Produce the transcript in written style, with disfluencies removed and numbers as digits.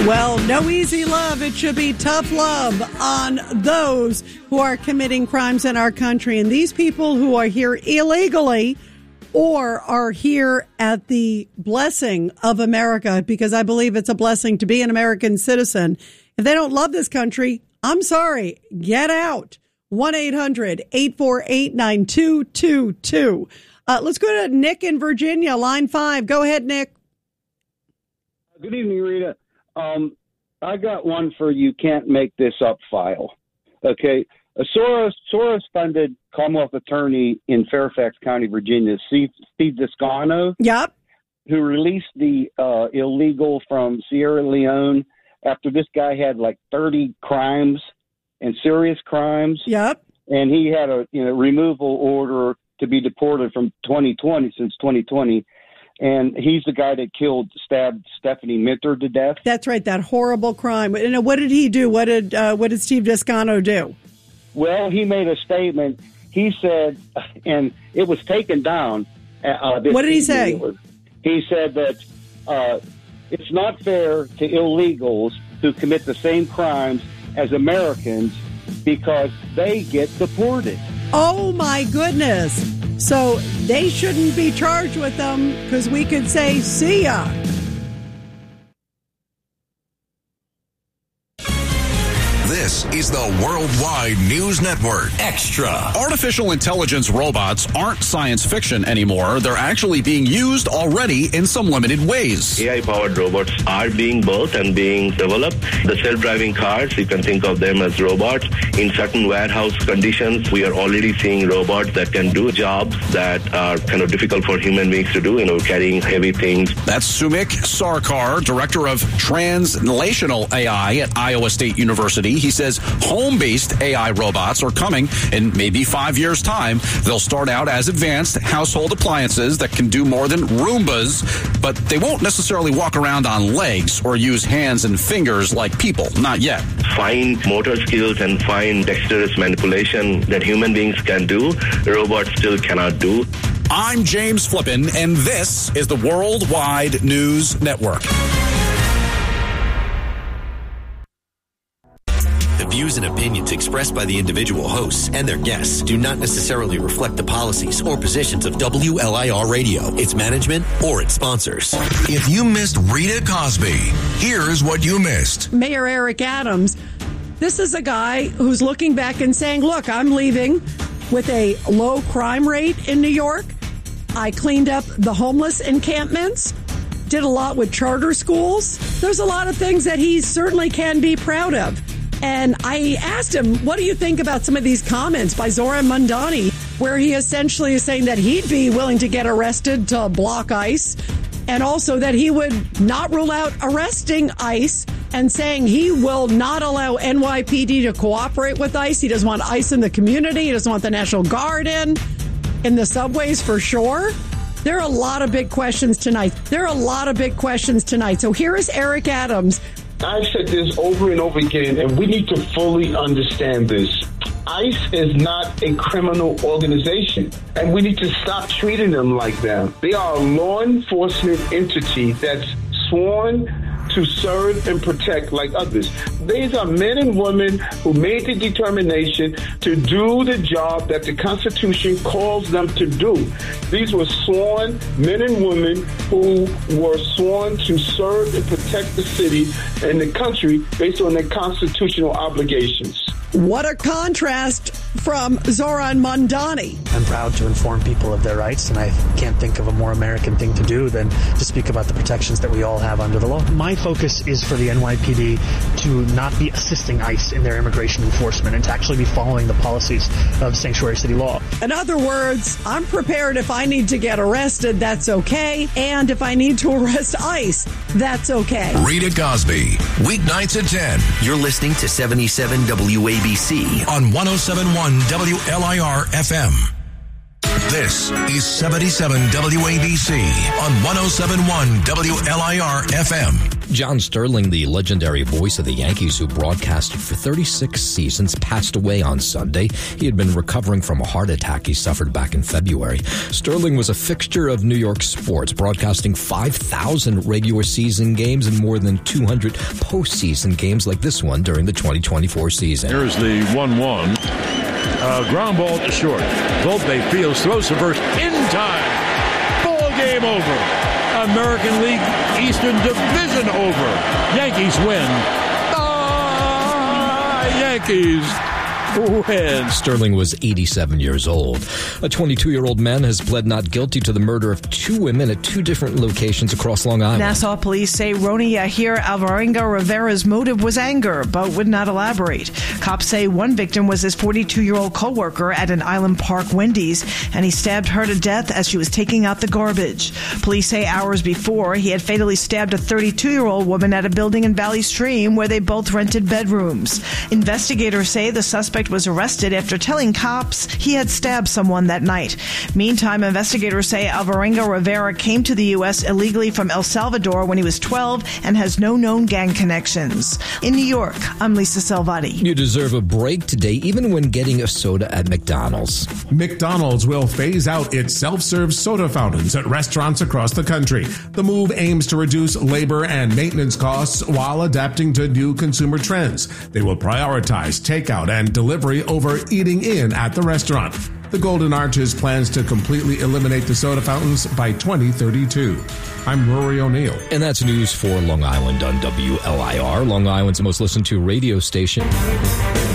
Well, no easy love. It should be tough love on those who are committing crimes in our country. And these people who are here illegally or are here at the blessing of America, because I believe it's a blessing to be an American citizen. If they don't love this country, I'm sorry. Get out. 1-800-848-9222. Let's go to Nick in Virginia, line 5. Go ahead, Nick. Good evening, Rita. I got one for you can't make this up file. Okay. A Soros-funded Commonwealth attorney in Fairfax County, Virginia, Steve Descano, yep, who released the illegal from Sierra Leone after this guy had like 30 crimes and serious crimes. Yep. And he had a removal order to be deported from 2020, since 2020. And he's the guy that stabbed Stephanie Minter to death. That's right, that horrible crime. And what did he do? What did Steve Descano do? Well, he made a statement. He said, and it was taken down. What did he say? He said that it's not fair to illegals who commit the same crimes as Americans because they get deported. Oh, my goodness. So they shouldn't be charged with them because we could say, see ya. This is the Worldwide News Network. Extra. Artificial intelligence robots aren't science fiction anymore. They're actually being used already in some limited ways. AI-powered robots are being built and being developed. The self-driving cars, you can think of them as robots. In certain warehouse conditions, we are already seeing robots that can do jobs that are kind of difficult for human beings to do, carrying heavy things. That's Sumik Sarkar, director of translational AI at Iowa State University. He says home-based AI robots are coming in maybe 5 years' time. They'll start out as advanced household appliances that can do more than Roombas, but they won't necessarily walk around on legs or use hands and fingers like people. Not yet. Fine motor skills and fine dexterous manipulation that human beings can do, robots still cannot do. I'm James Flippin, and this is the Worldwide News Network. The views and opinions expressed by the individual hosts and their guests do not necessarily reflect the policies or positions of WLIR Radio, its management, or its sponsors. If you missed Rita Cosby, here's what you missed. Mayor Eric Adams, this is a guy who's looking back and saying, look, I'm leaving with a low crime rate in New York. I cleaned up the homeless encampments, did a lot with charter schools. There's a lot of things that he certainly can be proud of. And I asked him, what do you think about some of these comments by Zoran Mandani, where he essentially is saying that he'd be willing to get arrested to block ICE, and also that he would not rule out arresting ICE, and saying he will not allow NYPD to cooperate with ICE. He doesn't want ICE in the community. He doesn't want the National Guard in the subways for sure. There are a lot of big questions tonight. So here is Eric Adams. I've said this over and over again, and we need to fully understand this. ICE is not a criminal organization, and we need to stop treating them like that. They are a law enforcement entity that's sworn to serve and protect like others. These are men and women who made the determination to do the job that the Constitution calls them to do. These were sworn men and women who were sworn to serve and protect the city and the country based on their constitutional obligations. What a contrast from Zoran Mandani. I'm proud to inform people of their rights, and I can't think of a more American thing to do than to speak about the protections that we all have under the law. My focus is for the NYPD to not be assisting ICE in their immigration enforcement and to actually be following the policies of sanctuary city law. In other words, I'm prepared if I need to get arrested, that's okay. And if I need to arrest ICE, that's okay. Rita Cosby, weeknights at 10. You're listening to 77 WABC on 107.1 WLIR FM. This is 77 WABC on 107.1 WLIR FM. John Sterling, the legendary voice of the Yankees who broadcasted for 36 seasons, passed away on Sunday. He had been recovering from a heart attack he suffered back in February. Sterling was a fixture of New York sports, broadcasting 5,000 regular season games and more than 200 postseason games like this one during the 2024 season. Here's the 1-1. Ground ball to short. Volpe fields, throws to first in time. Ball game over. American League Eastern Division over. Yankees win. Yankees win. Sterling was 87 years old. A 22-year-old man has pled not guilty to the murder of 2 women at 2 different locations across Long Island. Nassau police say Roni Yahir Alvarenga Rivera's motive was anger, but would not elaborate. Cops say one victim was his 42-year-old co-worker at an Island Park Wendy's, and he stabbed her to death as she was taking out the garbage. Police say hours before, he had fatally stabbed a 32-year-old woman at a building in Valley Stream where they both rented bedrooms. Investigators say the suspect was arrested after telling cops he had stabbed someone that night. Meantime, investigators say Alvarenga Rivera came to the U.S. illegally from El Salvador when he was 12 and has no known gang connections. In New York, I'm Lisa Salvati. You deserve a break today, even when getting a soda at McDonald's. McDonald's will phase out its self-serve soda fountains at restaurants across the country. The move aims to reduce labor and maintenance costs while adapting to new consumer trends. They will prioritize takeout and delivery over eating in at the restaurant. The Golden Arches plans to completely eliminate the soda fountains by 2032. I'm Rory O'Neill. And that's news for Long Island on WLIR, Long Island's most listened to radio station.